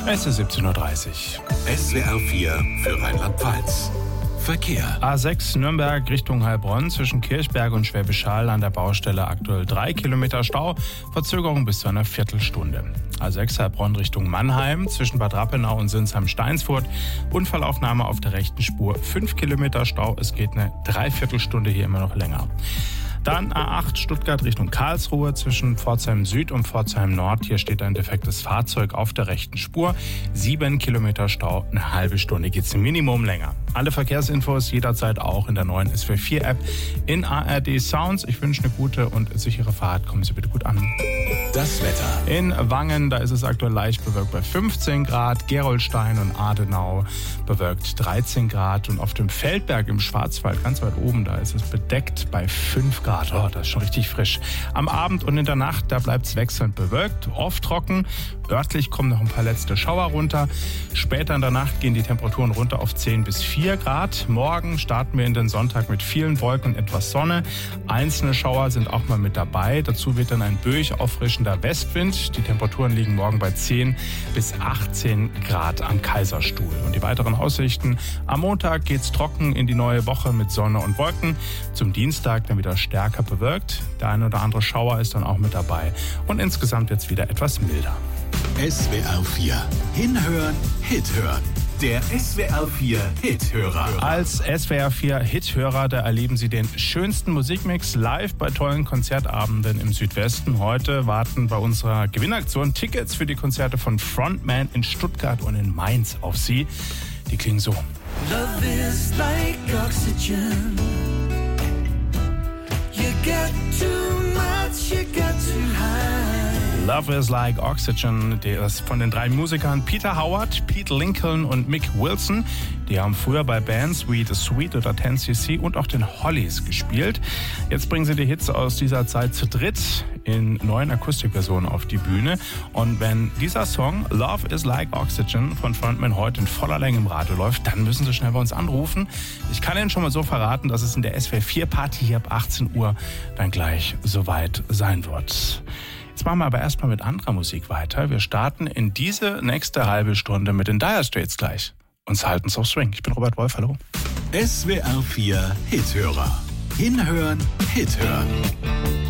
Es ist 17.30 Uhr. SWR 4 für Rheinland-Pfalz. Verkehr. A6 Nürnberg Richtung Heilbronn zwischen Kirchberg und Schwäbisch Hall an der Baustelle aktuell 3 Kilometer Stau, Verzögerung bis zu einer Viertelstunde. A6 Heilbronn Richtung Mannheim zwischen Bad Rappenau und Sinsheim-Steinsfurt. Unfallaufnahme auf der rechten Spur, 5 Kilometer Stau, es geht eine Dreiviertelstunde hier immer noch länger. Dann A8 Stuttgart Richtung Karlsruhe zwischen Pforzheim Süd und Pforzheim Nord. Hier steht ein defektes Fahrzeug auf der rechten Spur. 7 Kilometer Stau, eine halbe Stunde geht's Minimum länger. Alle Verkehrsinfos jederzeit auch in der neuen SWR4-App in ARD Sounds. Ich wünsche eine gute und sichere Fahrt. Kommen Sie bitte gut an. Das Wetter. In Wangen, da ist es aktuell leicht bewölkt bei 15 Grad. Gerolstein und Adenau bewölkt 13 Grad. Und auf dem Feldberg im Schwarzwald, ganz weit oben, da ist es bedeckt bei 5 Grad. Oh, das ist schon richtig frisch. Am Abend und in der Nacht, da bleibt es wechselnd bewölkt, oft trocken. Örtlich kommen noch ein paar letzte Schauer runter. Später in der Nacht gehen die Temperaturen runter auf 10 bis 4 Grad. Morgen starten wir in den Sonntag mit vielen Wolken und etwas Sonne. Einzelne Schauer sind auch mal mit dabei. Dazu wird dann ein böig auffrischender Westwind. Die Temperaturen liegen morgen bei 10 bis 18 Grad am Kaiserstuhl. Und die weiteren Aussichten: Am Montag geht's trocken in die neue Woche mit Sonne und Wolken. Zum Dienstag dann wieder stärker bewölkt. Der ein oder andere Schauer ist dann auch mit dabei. Und insgesamt jetzt wieder etwas milder. SWR 4. Hinhören, Hit hören. Der SWR 4 Hithörer. Als SWR 4 Hithörer, da erleben Sie den schönsten Musikmix live bei tollen Konzertabenden im Südwesten. Heute warten bei unserer Gewinnaktion Tickets für die Konzerte von Frontman in Stuttgart und in Mainz auf Sie. Die klingen so. Love is like oxygen. You get too much, you get too high. Love is like oxygen, das von den 3 Musikern Peter Howard, Pete Lincoln und Mick Wilson. Die haben früher bei Bands wie The Sweet oder 10cc und auch den Hollies gespielt. Jetzt bringen sie die Hits aus dieser Zeit zu dritt in neuen Akustikversionen auf die Bühne. Und wenn dieser Song Love is like oxygen von Frontman heute in voller Länge im Radio läuft, dann müssen Sie schnell bei uns anrufen. Ich kann Ihnen schon mal so verraten, dass es in der SWR4-Party hier ab 18 Uhr dann gleich soweit sein wird. Jetzt machen wir aber erstmal mit anderer Musik weiter. Wir starten in diese nächste halbe Stunde mit den Dire Straits gleich. Uns halten's auf Swing. Ich bin Robert Wolf, hallo. SWR 4 Hithörer. Hinhören, Hit hören.